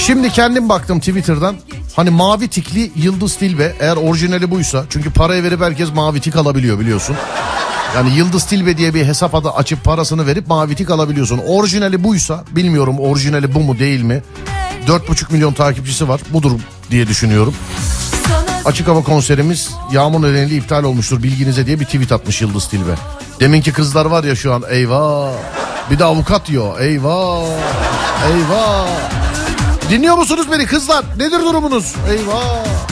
Şimdi kendim baktım Twitter'dan. Hani mavi tikli Yıldız Tilbe, eğer orijinali buysa, çünkü parayı verip herkes mavi tik alabiliyor biliyorsun. Yani Yıldız Tilbe diye bir hesap adı açıp parasını verip mavi tik alabiliyorsun. Orijinali buysa, bilmiyorum orijinali bu mu değil mi? 4,5 milyon takipçisi var, budur diye düşünüyorum. Açık hava konserimiz yağmur nedeniyle iptal olmuştur bilginize diye bir tweet atmış Yıldız Tilbe. Deminki kızlar var ya şu an, eyvah. Bir de avukat diyor, eyvah. Eyvah. Dinliyor musunuz beni kızlar? Nedir durumunuz? Eyvah.